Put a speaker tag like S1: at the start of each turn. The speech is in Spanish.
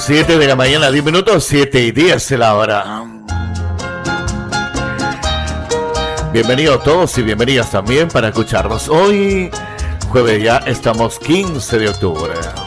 S1: 7 de la mañana, 10 minutos, 7:10 de la hora. Bienvenidos todos y bienvenidas también para escucharnos. Hoy, jueves ya, estamos 15 de octubre.